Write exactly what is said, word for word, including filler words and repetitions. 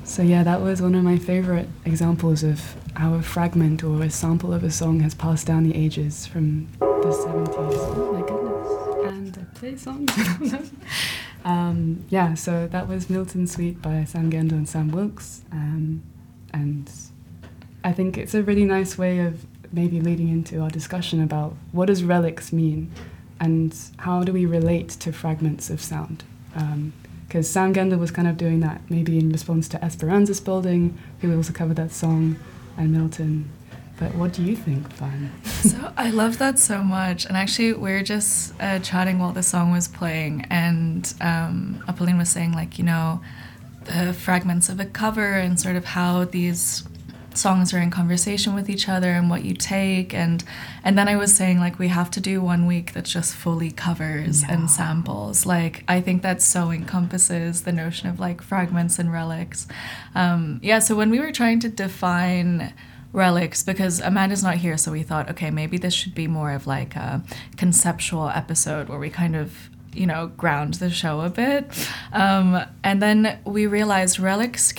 So yeah, that was one of my favorite examples of how a fragment or a sample of a song has passed down the ages from the seventies. Oh my goodness. And I play songs. um, yeah, so that was Milton Suite by Sam Gendo and Sam Wilkes. Um, and I think it's a really nice way of maybe leading into our discussion about what does relics mean and how do we relate to fragments of sound. Because um, Sam Gendo was kind of doing that maybe in response to Esperanza's Building, who also covered that song, and Milton. But what do you think, Fan? So I love that so much. And actually, we were just uh, chatting while the song was playing, and um, Apolline was saying, like, you know, the fragments of a cover and sort of how these songs are in conversation with each other and what you take. And and then I was saying, like, we have to do one week that's just fully covers yeah. and samples. Like, I think that so encompasses the notion of, like, fragments and relics. Um, yeah, so when we were trying to define relics, because Amanda's not here, so we thought, okay, maybe this should be more of like a conceptual episode where we kind of, you know, ground the show a bit. Um, and then we realized relics